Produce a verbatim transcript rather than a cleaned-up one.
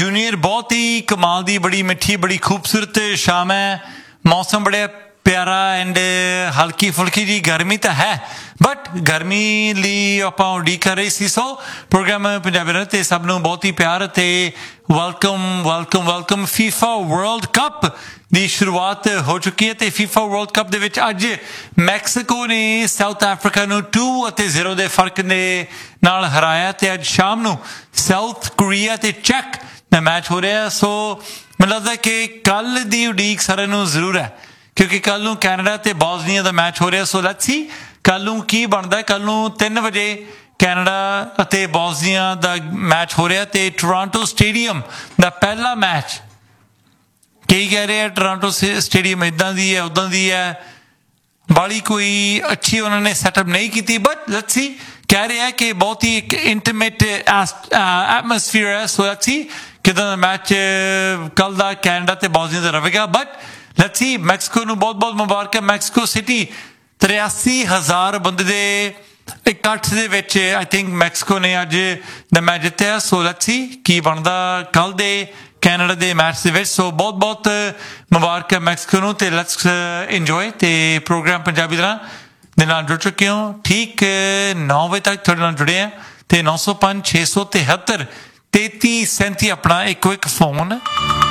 junior बहुत ही कमाल दी बड़ी मिठी बड़ी खूबसूरत शाम है मौसम बड़ा प्यारा एंड हल्की फुल्की जी गर्मी तो है बट गर्मी ਲਈ ਆਪਾਂ ਉਡੀਕ ਕਰ ਰਹੇ ਸੀ ਸੋ ਪ੍ਰੋਗਰਾਮ ਪੰਜਾਬੀ ਰਤ ਤੇ ਸਭ ਨੂੰ ਬਹੁਤ ਹੀ ਪਿਆਰ ਤੇ welcome welcome welcome FIFA world cup ਦੀ ਸ਼ੁਰੂਆਤ ਹੋ ਚੁੱਕੀ ਹੈ ਤੇ ਫੀਫਾ ਵਰਲਡ ਕੱਪ ਦੇ ਵਿੱਚ ਅੱਜ ਮੈਕਸੀਕੋ ਨੇ ਸਾਊਥ ਅਫਰੀਕਾ ਨੂੰ ਦੋ ਅਤੇ ਜ਼ੀਰੋ ਦੇ ਫਰਕ ਦੇ ਨਾਲ ਹਰਾਇਆ ਤੇ ਅੱਜ ਸ਼ਾਮ ਨੂੰ ਸਾਊਥ ਕੋਰੀਆ ਤੇ ਚੈਕ ਦਾ ਮੈਚ ਹੋ ਰਿਹਾ ਸੋ ਮੈਨੂੰ ਲੱਗਦਾ ਕਿ ਕੱਲ ਦੀ ਉਡੀਕ ਸਾਰਿਆਂ ਨੂੰ ਜ਼ਰੂਰ ਹੈ ਕਿਉਂਕਿ ਕੱਲ ਨੂੰ ਕੈਨੇਡਾ ਤੇ ਬੋਸਨੀਆ ਦਾ ਮੈਚ ਹੋ ਰਿਹਾ ਸੋ ਲੈਟਸ ਸੀ ਕੱਲ ਨੂੰ ਕੀ ਬਣਦਾ ਕੱਲ ਨੂੰ ਤਿੰਨ ਵਜੇ ਕੈਨੇਡਾ ਅਤੇ ਬੋਸਨੀਆ ਦਾ ਮੈਚ ਹੋ ਰਿਹਾ ਤੇ ਟੋਰਾਂਟੋ ਸਟੇਡੀਅਮ ਦਾ ਪਹਿਲਾ ਮੈਚ ਕਈ ਕਹਿ ਰਹੇ ਆ ਟੋਰਾਂਟੋ ਸਟੇਡੀਅਮ ਇੱਦਾਂ ਦੀ ਹੈ ਉੱਦਾਂ ਦੀ ਹੈ ਬਾਲੀ ਕੋਈ ਅੱਛੀ ਉਹਨਾਂ ਨੇ ਸੈਟਅਪ ਨਹੀਂ ਕੀਤੀ ਬਟ ਲੈਟਸ ਸੀ ਕਹਿ ਰਹੇ ਆ ਕਿ ਬਹੁਤ ਹੀ ਇੱਕ ਇੰਟੀਮੇਟ ਐਟਮੋਸਫੀਅਰ ਹੈ ਸੋ ਲੈਟਸ ਸੀ ਕਿੱਦਾਂ ਦਾ ਮੈਚ ਕੱਲ ਦਾ ਕੈਨੇਡਾ ਤੇ ਬੋਸਨੀਆ ਦਾ ਰਹੇਗਾ ਬਟ ਲੈਟਸ ਸੀ ਮੈਕਸੀਕੋ ਨੂੰ ਬਹੁਤ ਬਹੁਤ ਮੁਬਾਰਕਾਂ ਮੈਕਸੀਕੋ ਸਿਟੀ ਤਰਿਆਸੀ ਹਜ਼ਾਰ ਬੰਦੇ ਦੇ ਇਕੱਠ ਦੇ ਵਿੱਚ ਆਈ ਥਿੰਕ ਮੈਕਸੀਕੋ ਨੇ ਅੱਜ ਦਾ ਮੈਚ ਜਿੱਤਿਆ ਸੋ ਲੈਟਸ ਸੀ ਕੀ ਬਣਦਾ ਕੱਲ ਦੇ ਕੈਨੇਡਾ ਦੇ ਮੈਚ ਦੇ ਵਿੱਚ ਸੋ ਬਹੁਤ ਬਹੁਤ ਮੁਬਾਰਕਾਂ ਮੈਕਸੀਕੋ ਨੂੰ ਤੇ ਲੈਟਸ ਇੰਜੋਏ ਤੇ ਪ੍ਰੋਗਰਾਮ ਪੰਜਾਬੀ ਤਰ੍ਹਾਂ ਦੇ ਨਾਲ ਜੁੜ ਚੁੱਕੇ ਹੋ ਠੀਕ ਨੌ ਵਜੇ ਤੱਕ ਤੁਹਾਡੇ ਨਾਲ ਜੁੜੇ ਆ ਤੇ ਨੌ ਸੌ ਪੰਜ ਛੇ ਸੌ ਤਿਹੱਤਰ ਤੇਤੀ ਸੈਂਤੀ ਆਪਣਾ ਇੱਕੋ ਇੱਕ ਫੋਨ